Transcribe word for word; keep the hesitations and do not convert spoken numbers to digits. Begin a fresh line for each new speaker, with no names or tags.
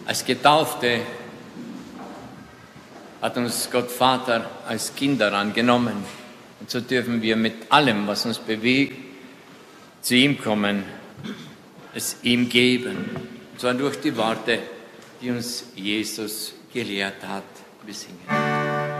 Als Getaufte hat uns Gott Vater als Kinder angenommen. Und so dürfen wir mit allem, was uns bewegt, zu ihm kommen, es ihm geben. Und zwar durch die Worte, die uns Jesus gelehrt hat. Wir singen.